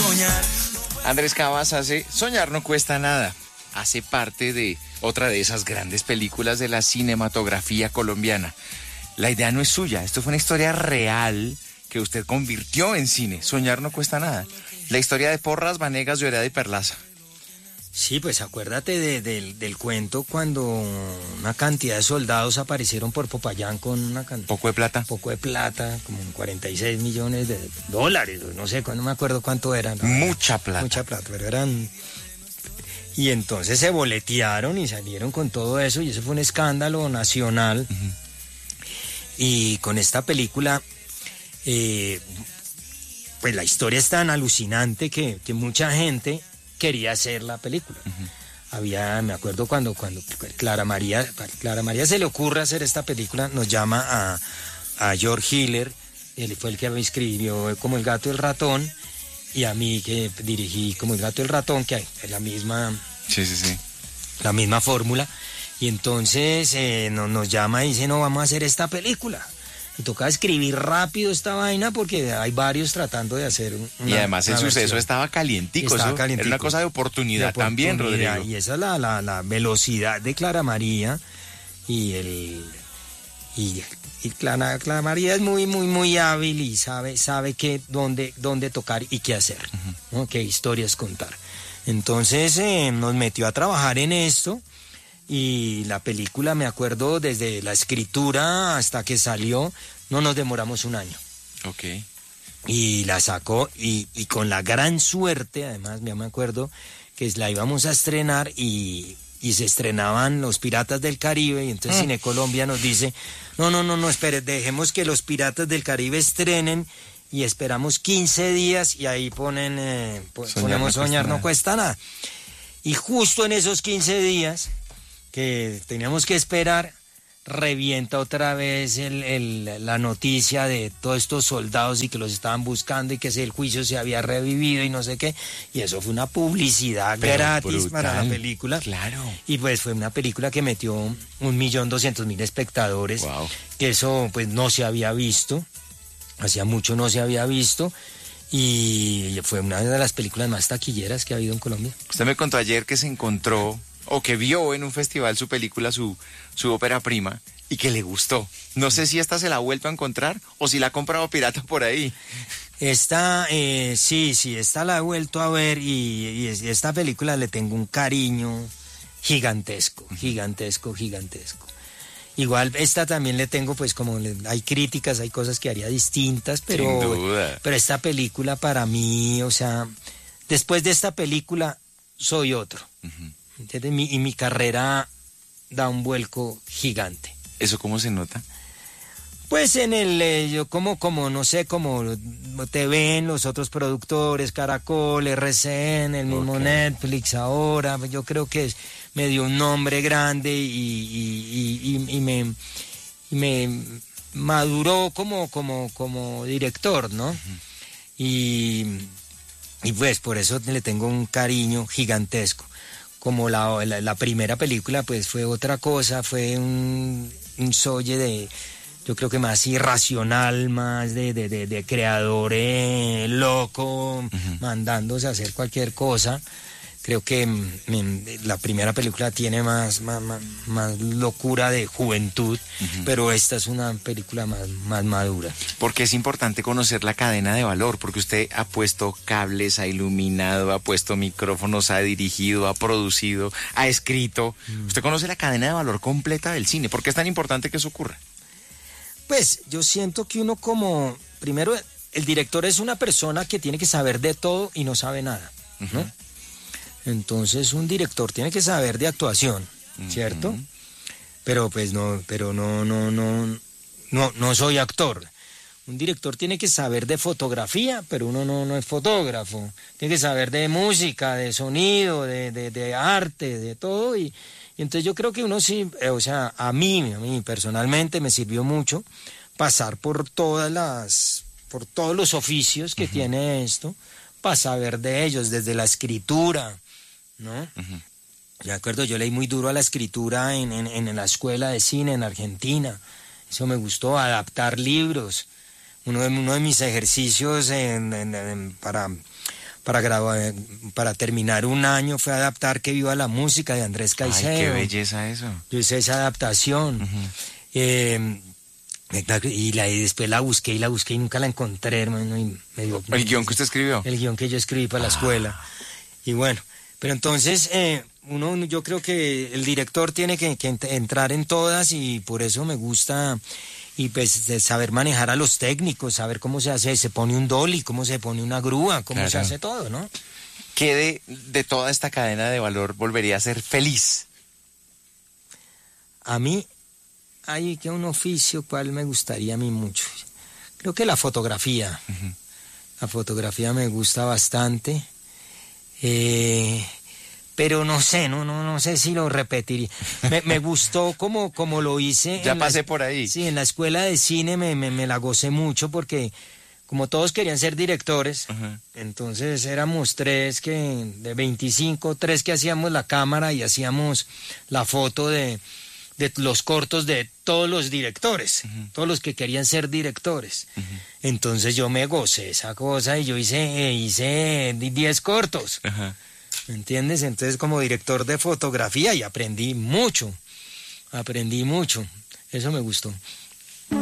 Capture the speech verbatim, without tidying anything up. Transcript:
soñar. Andrés Cabas hace Soñar no cuesta nada. Hace parte de otra de esas grandes películas de la cinematografía colombiana. La idea no es suya, esto fue una historia real que usted convirtió en cine. Soñar no cuesta nada. La historia de Porras, Vanegas, Lloreda y Perlaza. Sí, pues acuérdate de, de, del cuento cuando una cantidad de soldados aparecieron por Popayán con una cantidad... ¿Poco de plata? Poco de plata, como cuarenta y seis millones de dólares, no sé, no me acuerdo cuánto eran. ¿No? Mucha plata. Mucha plata, pero eran... Y entonces se boletearon y salieron con todo eso, y eso fue un escándalo nacional. Uh-huh. Y con esta película, eh, pues la historia es tan alucinante que, que mucha gente quería hacer la película. Uh-huh. Había, me acuerdo cuando, cuando Clara María, Clara María se le ocurre hacer esta película, nos llama a, a George Hiller, él fue el que escribió Como el gato y el ratón, y a mí que dirigí Como el gato y el ratón, que es la misma, sí, sí, sí. la misma fórmula, y entonces eh, no, nos llama y dice, no, vamos a hacer esta película. Y toca escribir rápido esta vaina porque hay varios tratando de hacer una, y además el suceso versión. estaba calientico, estaba eso calientico. Era una cosa de oportunidad, de oportunidad también, Rodrigo. Y esa es la, la, la velocidad de Clara María y el... Y, y Clara, Clara María es muy, muy, muy hábil y sabe, sabe qué, dónde, dónde tocar y qué hacer, uh-huh. ¿no? Qué historias contar. Entonces eh, nos metió a trabajar en esto y la película, me acuerdo, desde la escritura hasta que salió, no nos demoramos un año. Ok. Y la sacó y, y con la gran suerte, además, ya me acuerdo, que la íbamos a estrenar y... y se estrenaban Los Piratas del Caribe, y entonces mm. Cine Colombia nos dice, no, no, no, no, espere, dejemos que Los Piratas del Caribe estrenen, y esperamos quince días, y ahí ponen, eh, Soñar ponemos no Soñar no cuesta nada. Y justo en esos quince días, que teníamos que esperar, revienta otra vez el, el, la noticia de todos estos soldados y que los estaban buscando y que el juicio se había revivido y no sé qué, y eso fue una publicidad Pero gratis brutal. Para la película. Claro. Y pues fue una película que metió un millón doscientos mil espectadores, wow. que eso pues no se había visto, hacía mucho no se había visto, y fue una de las películas más taquilleras que ha habido en Colombia. Usted me contó ayer que se encontró o que vio en un festival su película, su, su ópera prima, y que le gustó. No sé si esta se la ha vuelto a encontrar o si la ha comprado pirata por ahí. Esta, eh, sí, sí, esta la he vuelto a ver y, y esta película le tengo un cariño gigantesco, gigantesco, gigantesco. Igual esta también le tengo, pues como le, hay críticas, hay cosas que haría distintas, pero, sin duda. Pero esta película para mí, o sea, después de esta película soy otro. Uh-huh. Mi, y mi carrera da un vuelco gigante. ¿Eso cómo se nota? Pues en el, eh, yo como, como, no sé, como te ven los otros productores, Caracol, R C N, el mismo okay. Netflix ahora, yo creo que es, me dio un nombre grande y, y, y, y, y, me, y me maduró como, como, como director, ¿no? Uh-huh. Y, y pues por eso le tengo un cariño gigantesco. Como la, la, la primera película, pues fue otra cosa, fue un, un solle de, yo creo que más irracional, más de, de, de, de creador eh, loco, uh-huh. mandándose a hacer cualquier cosa. Creo que me, la primera película tiene más, más, más, más locura de juventud, uh-huh. pero esta es una película más, más madura. Porque es importante conocer la cadena de valor, porque usted ha puesto cables, ha iluminado, ha puesto micrófonos, ha dirigido, ha producido, ha escrito. Uh-huh. Usted conoce la cadena de valor completa del cine. ¿Por qué es tan importante que eso ocurra? Pues yo siento que uno como, primero, el director es una persona que tiene que saber de todo y no sabe nada, ¿no? Uh-huh. Entonces un director tiene que saber de actuación, ¿cierto? Uh-huh. Pero pues no, pero no, no, no, no, no soy actor. Un director tiene que saber de fotografía, pero uno no, no es fotógrafo. Tiene que saber de música, de sonido, de, de, de arte, de todo. Y, y entonces yo creo que uno sí, eh, o sea, a mí, a mí personalmente me sirvió mucho pasar por todas las, por todos los oficios que uh-huh. tiene esto, para saber de ellos, desde la escritura, ¿no? Uh-huh. De acuerdo, yo leí muy duro a la escritura en, en, en la escuela de cine en Argentina. Eso me gustó, adaptar libros. Uno de, uno de mis ejercicios en, en, en, para, para grabar, para terminar un año fue adaptar Que viva la música de Andrés Caicedo. Ay, qué belleza eso. Yo hice esa adaptación. Ujú. eh, y, la, y después la busqué y la busqué y nunca la encontré, hermano. Y me dio, ¿El guión que usted escribió? El guión que yo escribí para la escuela. Y bueno, pero entonces eh, uno, yo creo que el director tiene que, que ent- entrar en todas y por eso me gusta y pues de saber manejar a los técnicos, saber cómo se hace, se pone un dolly, cómo se pone una grúa, cómo Claro. se hace todo, ¿no? ¿Qué de, de toda esta cadena de valor volvería a ser feliz? A mí hay que un oficio cual me gustaría a mí mucho. Creo que la fotografía. Ujú. La fotografía me gusta bastante. Eh, pero no sé, no, no, no sé si lo repetiría. Me, me gustó como, como lo hice. Ya en la pasé es- por ahí. Sí, en la escuela de cine me, me, me la gocé mucho porque como todos querían ser directores, Ujú. entonces éramos tres que de veinticinco, tres que hacíamos la cámara y hacíamos la foto de, de los cortos de todos los directores, Ujú. todos los que querían ser directores. Ujú. Entonces yo me gocé esa cosa y yo hice, eh, hice diez cortos, Ajá. ¿me entiendes? Entonces como director de fotografía y aprendí mucho, aprendí mucho, eso me gustó.